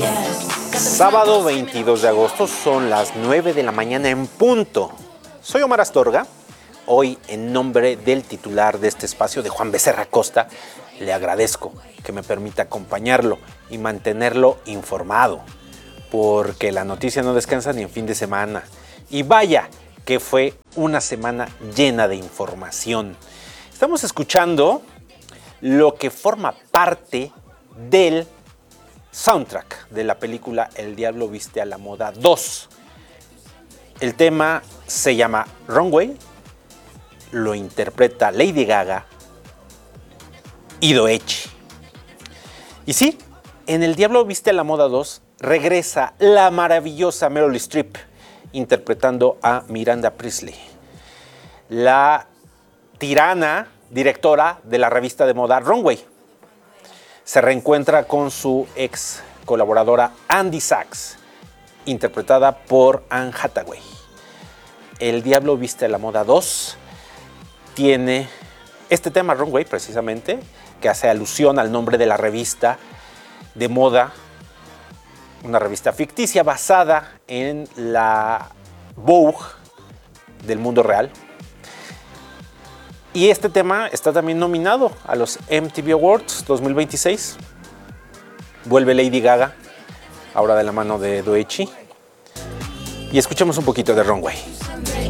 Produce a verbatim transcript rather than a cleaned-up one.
Sábado veintidós de agosto, son las nueve de la mañana en punto. Soy Omar Astorga. Hoy, en nombre del titular de este espacio, de Juan Becerra Costa, le agradezco que me permita acompañarlo y mantenerlo informado, porque la noticia no descansa ni en fin de semana. Y vaya que fue una semana llena de información. Estamos escuchando lo que forma parte del soundtrack de la película El Diablo Viste a la Moda dos. El tema se llama Runway, lo interpreta Lady Gaga y Doechii. Y sí, en El Diablo Viste a la Moda dos regresa la maravillosa Meryl Streep interpretando a Miranda Priestly, la tirana directora de la revista de moda Runway. Se reencuentra con su ex colaboradora Andy Sachs, interpretada por Anne Hathaway. El Diablo Viste a la Moda dos tiene este tema Runway, precisamente, que hace alusión al nombre de la revista de moda, una revista ficticia basada en la Vogue del mundo real. Y este tema está también nominado a los M T V Awards dos mil veintiséis. Vuelve Lady Gaga, ahora de la mano de Doechii. Y escuchemos un poquito de Runway.